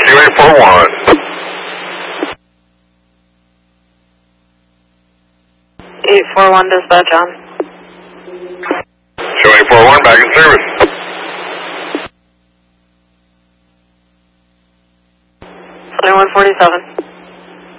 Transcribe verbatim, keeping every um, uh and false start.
Q eight four one. eight four one dispatch on. Q eight four one back in service. twenty-one forty-seven.